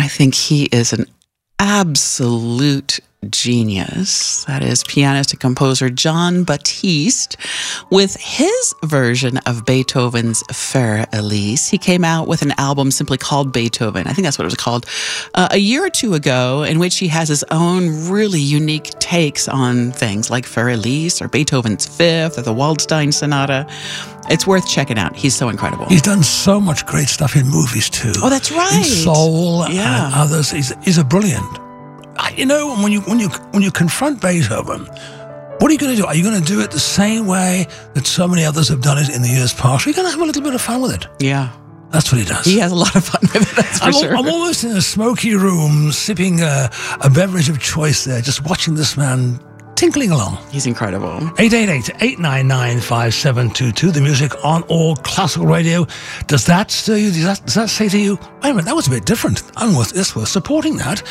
think he is an absolute genius. That is pianist and composer Jon Batiste with his version of Beethoven's Für Elise. He came out with an album simply called Beethoven. I think that's what it was called a year or two ago, in which he has his own really unique takes on things like Für Elise or Beethoven's Fifth or the Waldstein Sonata. It's worth checking out. He's so incredible. He's done so much great stuff in movies too. Oh, that's right. In Soul and others. He's a brilliant. You know, when you confront Beethoven, what are you going to do? Are you going to do it the same way that so many others have done it in the years past? Are you going to have a little bit of fun with it? Yeah. That's what he does. He has a lot of fun with it, that's for sure. I'm almost in a smoky room, sipping a beverage of choice there, just watching this man tinkling along. He's incredible. 888-899-5722, the music on All Classical Radio. Does that stir you? Does that say to you, wait a minute, that was a bit different. It's worth supporting that.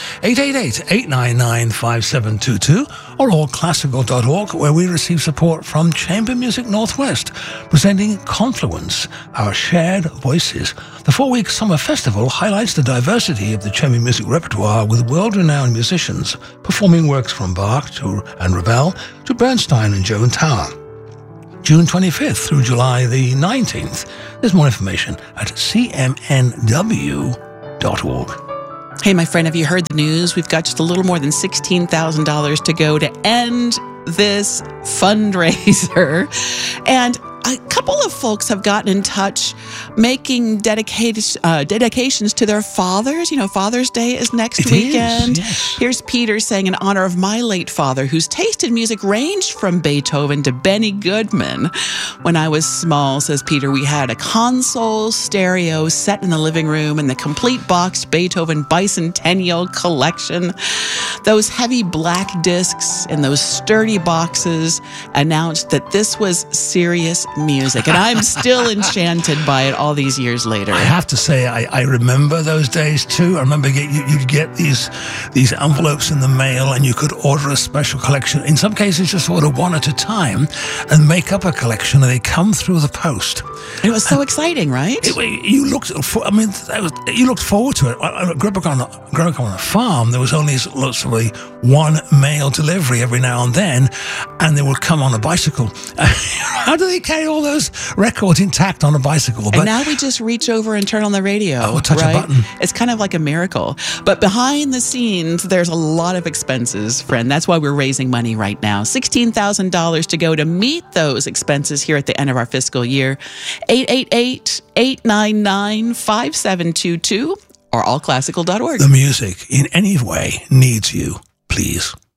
888-899-5722 or allclassical.org, where we receive support from Chamber Music Northwest, presenting Confluence, our shared voices. The 4-week summer festival highlights the diversity of the chamber music repertoire, with world-renowned musicians performing works from Bach and Ravel to Bernstein and Joan Tower. June 25th through July the 19th. There's more information at cmnw.org. Hey, my friend, have you heard the news? We've got just a little more than $16,000 to go to end this fundraiser. And a couple of folks have gotten in touch making dedications to their fathers. You know, Father's Day is next weekend. Yes. Here's Peter saying, in honor of my late father, whose taste in music ranged from Beethoven to Benny Goodman. When I was small, says Peter, we had a console stereo set in the living room and the complete boxed Beethoven bicentennial collection. Those heavy black discs in those sturdy boxes announced that this was serious music, and I'm still enchanted by it all these years later. I have to say, I remember those days too. I remember you'd get these envelopes in the mail, and you could order a special collection. In some cases, just order one at a time and make up a collection, and they come through the post. It was so exciting, right? You looked forward to it. I grew up on a farm. There was only literally one mail delivery every now and then, and they would come on a bicycle. How do they carry all those records intact on a bicycle? And now we just reach over and turn on the radio. Touch a button. It's kind of like a miracle. But behind the scenes, there's a lot of expenses, friend. That's why we're raising money right now. $16,000 to go to meet those expenses here at the end of our fiscal year. 888-899-5722 or allclassical.org. The music in any way needs you, please.